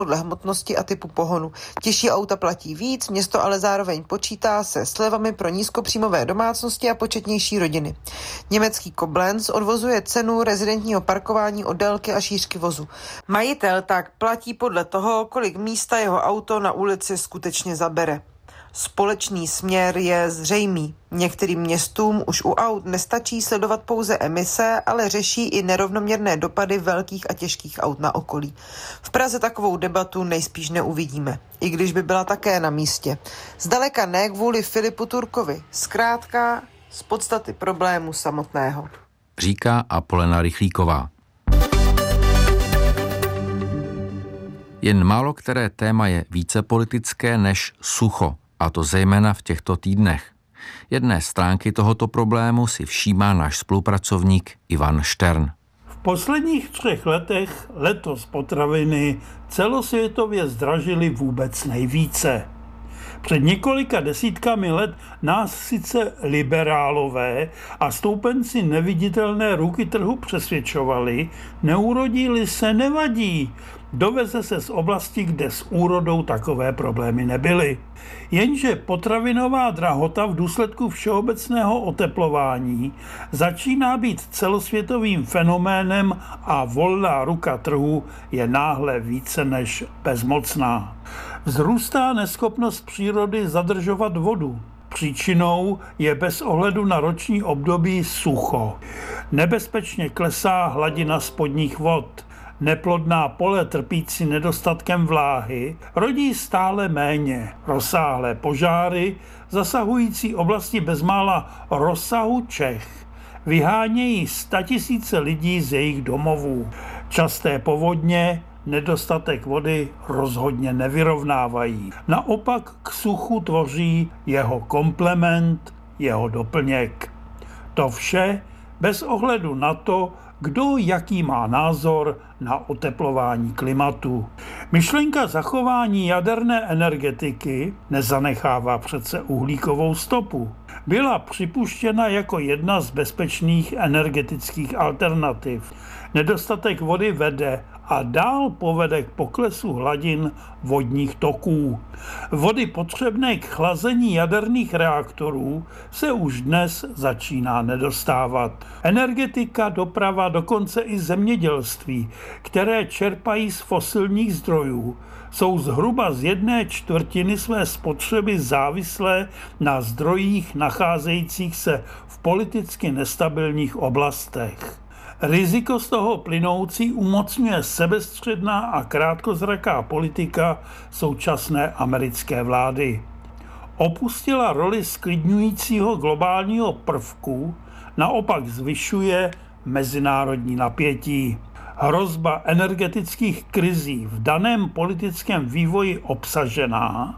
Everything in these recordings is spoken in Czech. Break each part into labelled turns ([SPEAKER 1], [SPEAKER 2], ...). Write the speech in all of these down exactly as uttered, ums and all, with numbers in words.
[SPEAKER 1] podle hmotnosti a typu pohonu. Těžší auta platí víc, město ale zároveň počítá se slevami pro nízkopříjmové domácnosti a početnější rodiny. Německý Koblenz odvozuje cenu rezidentního parkování od délky a šířky vozu. Majitel tak platí podle toho, kolik místa jeho auto na ulici skutečně zabere. Společný směr je zřejmý. Některým městům už u aut nestačí sledovat pouze emise, ale řeší i nerovnoměrné dopady velkých a těžkých aut na okolí. V Praze takovou debatu nejspíš neuvidíme, i když by byla také na místě. Zdaleka ne kvůli Filipu Turkovi, zkrátka z podstaty problému samotného.
[SPEAKER 2] Říká Apolena Rychlíková. Jen málo které téma je více politické než sucho, a to zejména v těchto týdnech. Jedné stránky tohoto problému si všímá náš spolupracovník Ivan Štern.
[SPEAKER 3] V posledních třech letech letos potraviny celosvětově zdražily vůbec nejvíce. Před několika desítkami let nás sice liberálové a stoupenci neviditelné ruky trhu přesvědčovali, neurodí-li se nevadí, doveze se z oblasti, kde s úrodou takové problémy nebyly. Jenže potravinová drahota v důsledku všeobecného oteplování začíná být celosvětovým fenoménem a volná ruka trhu je náhle více než bezmocná. Vzrůstá neschopnost přírody zadržovat vodu. Příčinou je bez ohledu na roční období sucho. Nebezpečně klesá hladina spodních vod. Neplodná pole trpící nedostatkem vláhy rodí stále méně. Rozsáhlé požáry, zasahující oblasti bezmála rozsahu Čech, vyhánějí statisíce lidí z jejich domovů. Časté povodně nedostatek vody rozhodně nevyrovnávají. Naopak k suchu tvoří jeho komplement, jeho doplněk. To vše bez ohledu na to, kdo jaký má názor na oteplování klimatu. Myšlenka zachování jaderné energetiky nezanechává přece uhlíkovou stopu. Byla připuštěna jako jedna z bezpečných energetických alternativ. Nedostatek vody vede a dál povede k poklesu hladin vodních toků. Vody potřebné k chlazení jaderných reaktorů se už dnes začíná nedostávat. Energetika, doprava, dokonce i zemědělství, které čerpají z fosilních zdrojů, jsou zhruba z jedné čtvrtiny své spotřeby závislé na zdrojích nacházejících se v politicky nestabilních oblastech. Riziko z toho plynoucí umocňuje sebestředná a krátkozraká politika současné americké vlády. Opustila roli zklidňujícího globálního prvku, naopak zvyšuje mezinárodní napětí. Hrozba energetických krizí v daném politickém vývoji obsažená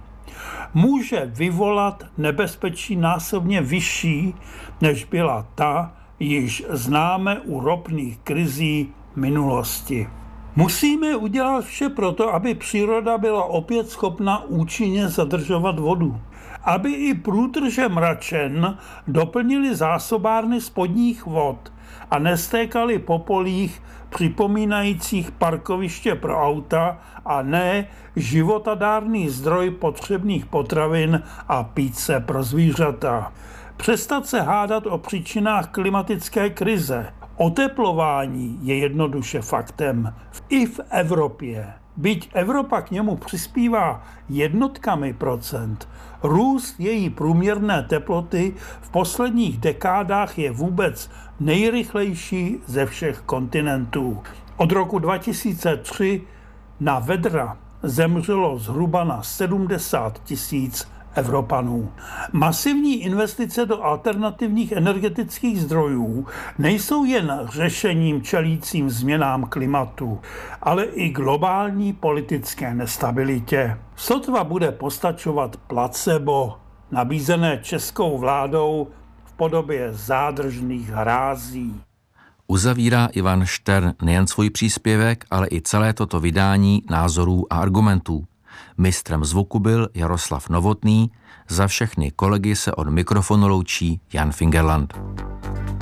[SPEAKER 3] může vyvolat nebezpečí násobně vyšší, než byla ta, již známe u ropných krizí minulosti. Musíme udělat vše proto, aby příroda byla opět schopna účinně zadržovat vodu. Aby i průtrže mračen doplnili zásobárny spodních vod a nestékaly po polích připomínajících parkoviště pro auta a ne životadárný zdroj potřebných potravin a píce pro zvířata. Přestat se hádat o příčinách klimatické krize. Oteplování je jednoduše faktem. I v Evropě. Byť Evropa k němu přispívá jednotkami procent, růst její průměrné teploty v posledních dekádách je vůbec nejrychlejší ze všech kontinentů. Od roku dva tisíce tři na vedra zemřelo zhruba na sedmdesát tisíc Evropanů. Masivní investice do alternativních energetických zdrojů nejsou jen řešením čelícím změnám klimatu, ale i globální politické nestabilitě. Sotva bude postačovat placebo nabízené českou vládou v podobě zádržných hrází.
[SPEAKER 2] Uzavírá Ivan Štern nejen svůj příspěvek, ale i celé toto vydání názorů a argumentů. Mistrem zvuku byl Jaroslav Novotný, za všechny kolegy se od mikrofonu loučí Jan Fingerland.